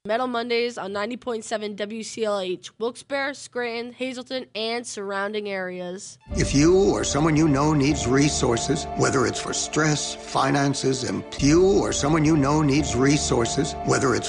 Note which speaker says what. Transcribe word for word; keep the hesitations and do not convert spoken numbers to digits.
Speaker 1: Metal Mondays on ninety point seven W C L H, Wilkes-Barre, Scranton, Hazleton, and surrounding areas.
Speaker 2: If you or someone you know needs resources, whether it's for stress, finances, and you or someone you know needs resources, whether it's